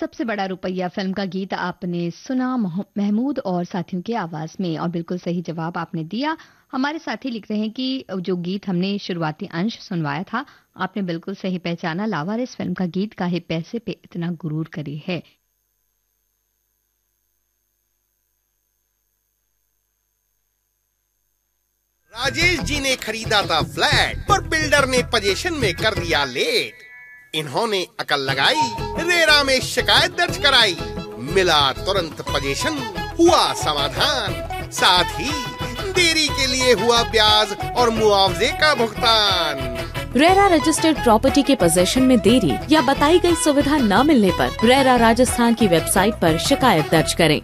सबसे बड़ा रुपया फिल्म का गीत आपने सुना महमूद और साथियों की आवाज में, और बिल्कुल सही जवाब आपने दिया। हमारे साथी लिख रहे हैं कि जो गीत हमने शुरुआती अंश सुनवाया था, आपने बिल्कुल सही पहचाना। लावारिस फिल्म का गीत काहे पैसे पे इतना गुरूर करे है। राजेश जी ने खरीदा था फ्लैट, पर बिल्डर ने पोजीशन में कर दिया लेट। इन्होंने अकल लगाई, रेरा में शिकायत दर्ज कराई, मिला तुरंत पोजीशन, हुआ समाधान। साथ ही देरी के लिए हुआ ब्याज और मुआवजे का भुगतान। रेरा रजिस्टर्ड प्रॉपर्टी के पोजीशन में देरी या बताई गई सुविधा न मिलने पर रेरा राजस्थान की वेबसाइट पर शिकायत दर्ज करें।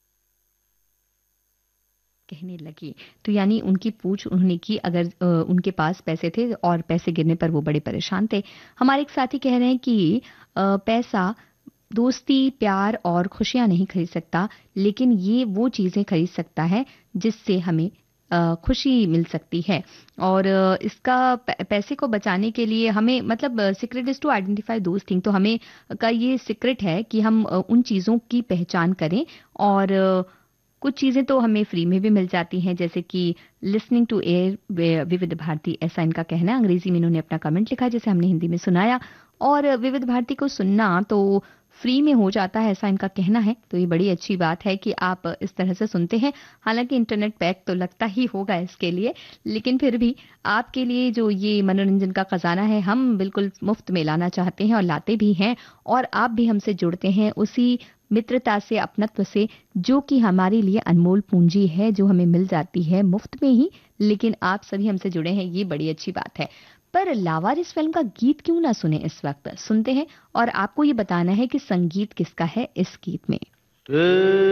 कहने लगी तो यानी उनकी पूछ उन्होंने की, अगर उनके पास पैसे थे और पैसे गिरने पर वो बड़े परेशान थे। हमारे एक साथी कह रहे हैं कि पैसा दोस्ती, प्यार और खुशियां नहीं खरीद सकता, लेकिन ये वो चीजें खरीद सकता है जिससे हमें खुशी मिल सकती है। और इसका पैसे को बचाने के लिए हमें, मतलब secret is to identify those thing, तो हमें का ये सीक्रेट है कि हम उन चीज़ों की पहचान करें। और कुछ चीज़ें तो हमें फ्री में भी मिल जाती हैं, जैसे कि लिसनिंग टू एयर विविध भारती, ऐसा इनका कहना है। अंग्रेजी में इन्होंने अपना कमेंट लिखा जिसे हमने हिंदी में सुनाया। और विविध भारती को सुनना तो फ्री में हो जाता है, ऐसा इनका कहना है। तो ये बड़ी अच्छी बात है कि आप इस तरह से सुनते हैं। हालांकि इंटरनेट पैक तो लगता ही होगा इसके लिए, लेकिन फिर भी आपके लिए जो ये मनोरंजन का खजाना है, हम बिल्कुल मुफ्त में लाना चाहते हैं और लाते भी हैं। और आप भी हमसे जुड़ते हैं उसी मित्रता से, अपनत्व से, जो कि हमारे लिए अनमोल पूंजी है, जो हमें मिल जाती है मुफ्त में ही। लेकिन आप सभी हमसे जुड़े हैं, ये बड़ी अच्छी बात है। पर लावारिस फिल्म का गीत क्यों ना सुने, इस वक्त सुनते हैं। और आपको ये बताना है कि संगीत किसका है इस गीत में।